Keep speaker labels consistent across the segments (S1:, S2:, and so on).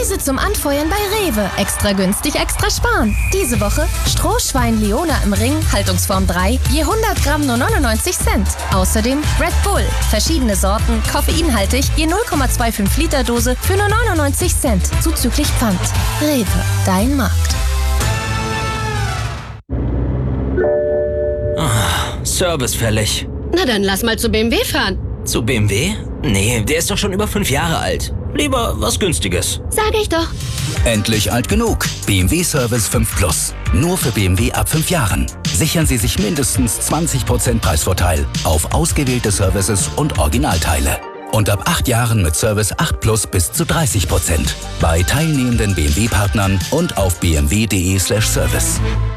S1: Preise zum Anfeuern bei Rewe. Extra günstig, extra sparen. Diese Woche Strohschwein Leona im Ring, Haltungsform 3, je 100 Gramm nur 99 Cent. Außerdem Red Bull, verschiedene Sorten, koffeinhaltig, je 0,25 Liter Dose für nur 99 Cent, zuzüglich Pfand. Rewe, dein Markt.
S2: Service fällig.
S3: Na dann lass mal zu BMW fahren.
S2: Zu BMW? Nee, der ist doch schon über 5 Jahre alt. Lieber was Günstiges.
S3: Sag ich doch.
S4: Endlich alt genug. BMW Service 5 Plus. Nur für BMW ab 5 Jahren. Sichern Sie sich mindestens 20% Preisvorteil auf ausgewählte Services und Originalteile. Und ab 8 Jahren mit Service 8 Plus bis zu 30%. Bei teilnehmenden BMW-Partnern und auf bmw.de/service.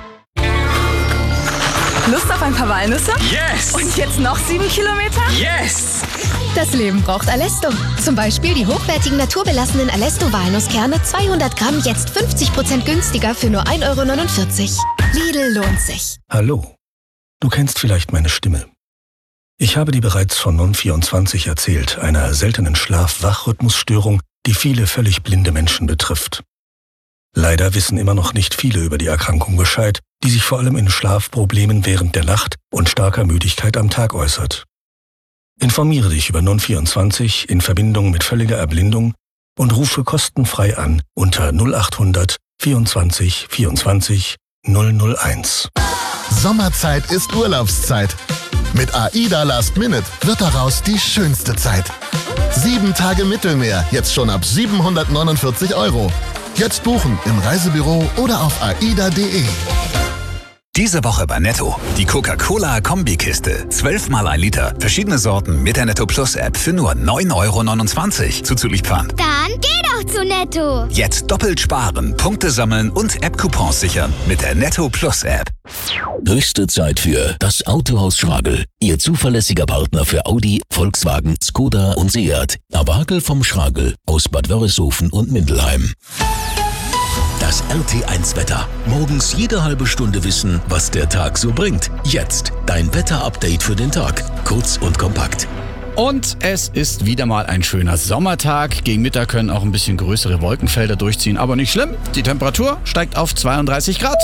S5: Lust auf ein paar Walnüsse?
S6: Yes!
S5: Und jetzt noch 7 Kilometer?
S6: Yes!
S1: Das Leben braucht Allesto. Zum Beispiel die hochwertigen naturbelassenen Allesto-Walnusskerne, 200 Gramm, jetzt 50% günstiger für nur 1,49 €. Lidl lohnt sich.
S7: Hallo, du kennst vielleicht meine Stimme. Ich habe dir bereits von Non24 erzählt, einer seltenen Schlaf-Wach-Rhythmusstörung, die viele völlig blinde Menschen betrifft. Leider wissen immer noch nicht viele über die Erkrankung Bescheid, die sich vor allem in Schlafproblemen während der Nacht und starker Müdigkeit am Tag äußert. Informiere dich über Non24 in Verbindung mit völliger Erblindung und rufe kostenfrei an unter 0800 24 24 001.
S8: Sommerzeit ist Urlaubszeit. Mit AIDA Last Minute wird daraus die schönste Zeit. 7 Tage Mittelmeer, jetzt schon ab 749 €. Jetzt buchen im Reisebüro oder auf aida.de.
S4: Diese Woche bei Netto. Die Coca-Cola-Kombikiste. 12 mal 1 Liter. Verschiedene Sorten mit der Netto Plus App für nur 9,29 € zuzüglich Pfand.
S9: Dann geh doch zu Netto.
S4: Jetzt doppelt sparen, Punkte sammeln und App-Coupons sichern mit der Netto Plus App.
S10: Höchste Zeit für das Autohaus Schragel. Ihr zuverlässiger Partner für Audi, Volkswagen, Skoda und Seat. Aber Hagel vom Schragel aus Bad Wörishofen und Mindelheim. Das RT1-Wetter. Morgens jede halbe Stunde wissen, was der Tag so bringt. Jetzt dein Wetter-Update für den Tag. Kurz und kompakt.
S6: Und es ist wieder mal ein schöner Sommertag. Gegen Mittag können auch ein bisschen größere Wolkenfelder durchziehen, aber nicht schlimm. Die Temperatur steigt auf 32 Grad.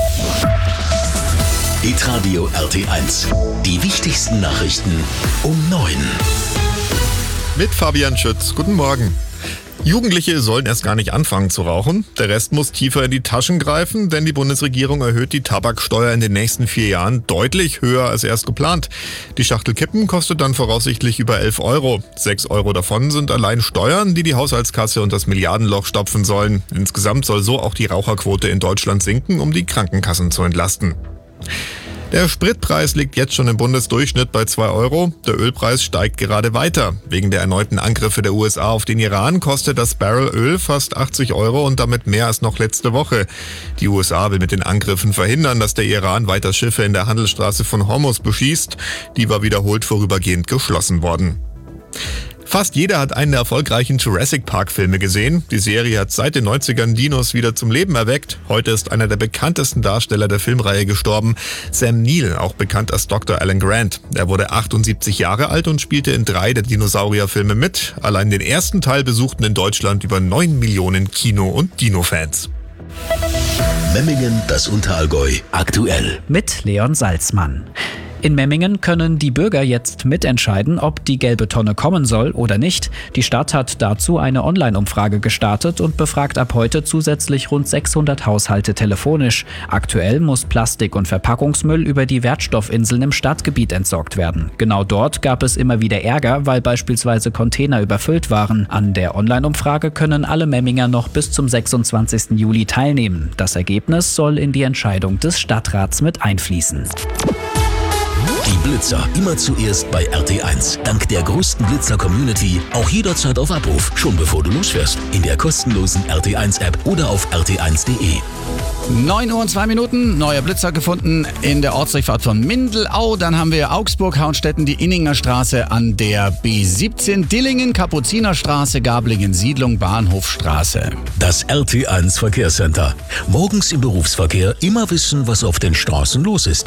S10: Hitradio RT1. Die wichtigsten Nachrichten um 9.
S11: Mit Fabian Schütz. Guten Morgen. Jugendliche sollen erst gar nicht anfangen zu rauchen. Der Rest muss tiefer in die Taschen greifen, denn die Bundesregierung erhöht die Tabaksteuer in den nächsten 4 Jahren deutlich höher als erst geplant. Die Schachtel Kippen kostet dann voraussichtlich über 11 €. 6 € davon sind allein Steuern, die die Haushaltskasse und das Milliardenloch stopfen sollen. Insgesamt soll so auch die Raucherquote in Deutschland sinken, um die Krankenkassen zu entlasten. Der Spritpreis liegt jetzt schon im Bundesdurchschnitt bei 2 €. Der Ölpreis steigt gerade weiter. Wegen der erneuten Angriffe der USA auf den Iran kostet das Barrel Öl fast 80 € und damit mehr als noch letzte Woche. Die USA will mit den Angriffen verhindern, dass der Iran weiter Schiffe in der Handelsstraße von Hormuz beschießt. Die war wiederholt vorübergehend geschlossen worden. Fast jeder hat einen der erfolgreichen Jurassic Park-Filme gesehen. Die Serie hat seit den 90ern Dinos wieder zum Leben erweckt. Heute ist einer der bekanntesten Darsteller der Filmreihe gestorben, Sam Neill, auch bekannt als Dr. Alan Grant. Er wurde 78 Jahre alt und spielte in 3 der Dinosaurierfilme mit. Allein den ersten Teil besuchten in Deutschland über 9 Millionen Kino- und Dino-Fans.
S10: Memmingen, das Unterallgäu, aktuell.
S12: Mit Leon Salzmann. In Memmingen können die Bürger jetzt mitentscheiden, ob die gelbe Tonne kommen soll oder nicht. Die Stadt hat dazu eine Online-Umfrage gestartet und befragt ab heute zusätzlich rund 600 Haushalte telefonisch. Aktuell muss Plastik- und Verpackungsmüll über die Wertstoffinseln im Stadtgebiet entsorgt werden. Genau dort gab es immer wieder Ärger, weil beispielsweise Container überfüllt waren. An der Online-Umfrage können alle Memminger noch bis zum 26. Juli teilnehmen. Das Ergebnis soll in die Entscheidung des Stadtrats mit einfließen.
S10: Die Blitzer immer zuerst bei RT1. Dank der größten Blitzer-Community auch jederzeit auf Abruf, schon bevor du losfährst. In der kostenlosen RT1-App oder auf rt1.de.
S6: 9 Uhr und 2 Minuten, neuer Blitzer gefunden in der Ortsdurchfahrt von Mindelau. Dann haben wir Augsburg, Hauenstetten, die Inninger Straße an der B17, Dillingen, Kapuzinerstraße, Gablingen, Siedlung, Bahnhofstraße.
S10: Das RT1 Verkehrscenter. Morgens im Berufsverkehr immer wissen, was auf den Straßen los ist.